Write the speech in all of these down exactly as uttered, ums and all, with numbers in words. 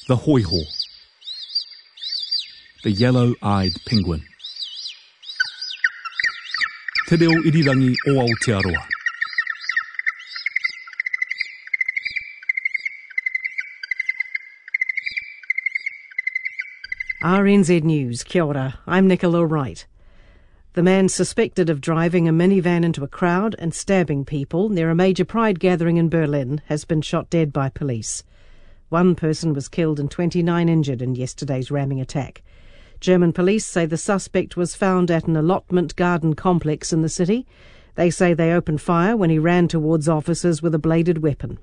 The hoiho. The yellow-eyed penguin. Te reo irirangi o Aotearoa. R N Z News, kia ora, I'm Nicola Wright. The man suspected of driving a minivan into a crowd and stabbing people near a major pride gathering in Berlin has been shot dead by police. One person was killed and twenty-nine injured in yesterday's ramming attack. German police say the suspect was found at an allotment garden complex in the city. They say they opened fire when he ran towards officers with a bladed weapon.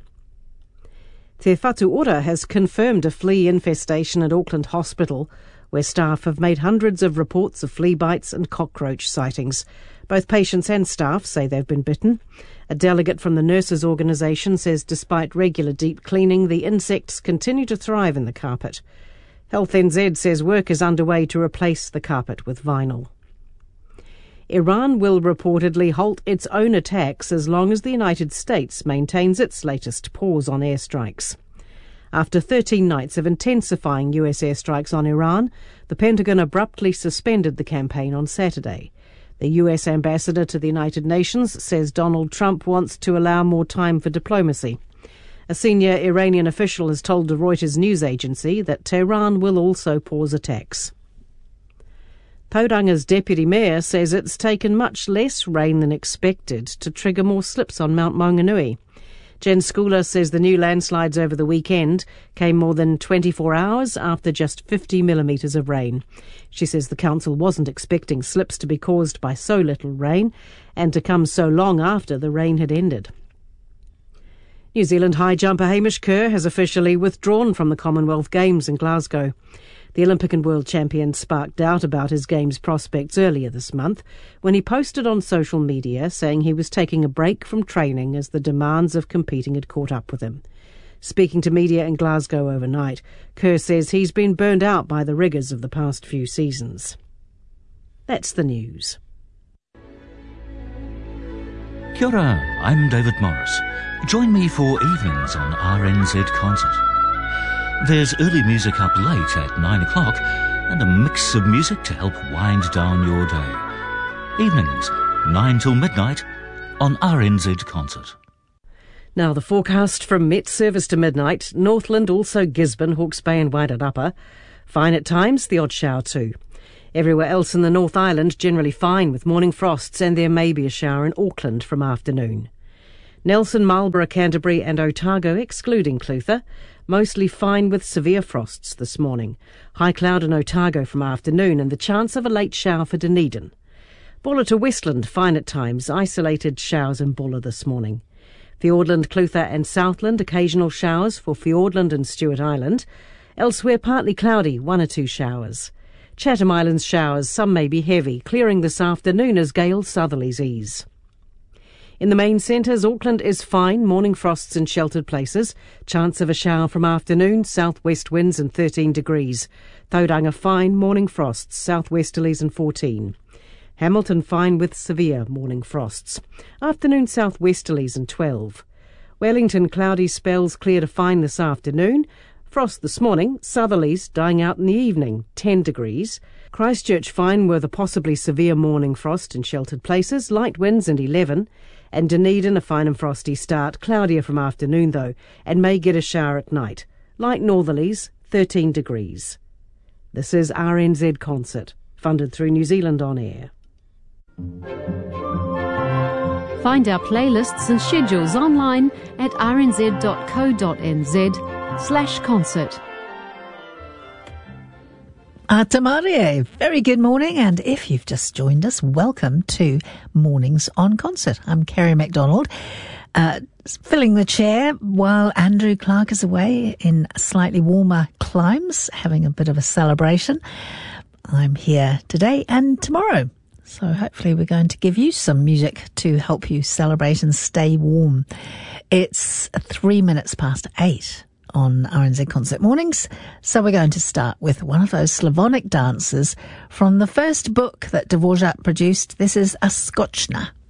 Te Whatu Ora has confirmed a flea infestation at Auckland Hospital, where staff have made hundreds of reports of flea bites and cockroach sightings. Both patients and staff say they've been bitten. A delegate from the nurses' organisation says despite regular deep cleaning, the insects continue to thrive in the carpet. Health N Z says work is underway to replace the carpet with vinyl. Iran will reportedly halt its own attacks as long as the United States maintains its latest pause on airstrikes. After thirteen nights of intensifying U S airstrikes on Iran, the Pentagon abruptly suspended the campaign on Saturday. The U S ambassador to the United Nations says Donald Trump wants to allow more time for diplomacy. A senior Iranian official has told the Reuters news agency that Tehran will also pause attacks. Tauranga's deputy mayor says it's taken much less rain than expected to trigger more slips on Mount Maunganui. Jen Schooler says the new landslides over the weekend came more than twenty-four hours after just fifty millimetres of rain. She says the council wasn't expecting slips to be caused by so little rain and to come so long after the rain had ended. New Zealand high jumper Hamish Kerr has officially withdrawn from the Commonwealth Games in Glasgow. The Olympic and world champion sparked doubt about his Games prospects earlier this month when he posted on social media saying he was taking a break from training as the demands of competing had caught up with him. Speaking to media in Glasgow overnight, Kerr says he's been burned out by the rigours of the past few seasons. That's the news. Kia ora, I'm David Morris. Join me for evenings on R N Z Concert. There's early music up late at nine o'clock and a mix of music to help wind down your day. Evenings, nine till midnight on R N Z Concert. Now the forecast from Met Service to midnight. Northland, also Gisborne, Hawke's Bay and Wairarapa. Fine at times, the odd shower too. Everywhere else in the North Island, generally fine with morning frosts, and there may be a shower in Auckland from afternoon. Nelson, Marlborough, Canterbury and Otago, excluding Clutha, mostly fine with severe frosts this morning. High cloud in Otago from afternoon and the chance of a late shower for Dunedin. Bulla to Westland, fine at times, isolated showers in Bulla this morning. Fiordland, Clutha and Southland, occasional showers for Fiordland and Stewart Island. Elsewhere partly cloudy, one or two showers. Chatham Islands showers, some may be heavy, clearing this afternoon as gale southerlies ease. In the main centres, Auckland is fine, morning frosts in sheltered places. Chance of a shower from afternoon, southwest winds and thirteen degrees. Tauranga fine, morning frosts, southwesterlies and fourteen. Hamilton fine with severe morning frosts. Afternoon southwesterlies and twelve. Wellington cloudy spells clear to fine this afternoon. Frost this morning, southerlies dying out in the evening, ten degrees. Christchurch fine with a possibly severe morning frost in sheltered places, light winds and eleven. And Dunedin a fine and frosty start, cloudier from afternoon though, and may get a shower at night. Light northerlies, thirteen degrees. This is R N Z Concert, funded through New Zealand On Air. Find our playlists and schedules online at rnz.co.nz slash concert. Uh, Tamarie, very good morning, and if you've just joined us, welcome to Mornings on Concert. I'm Kerry MacDonald, uh, filling the chair while Andrew Clark is away in slightly warmer climes, having a bit of a celebration. I'm here today and tomorrow, so hopefully we're going to give you some music to help you celebrate and stay warm. It's three minutes past eight on R N Z Concert Mornings. So we're going to start with one of those Slavonic dances from the first book that Dvorak produced. This is a Skochna.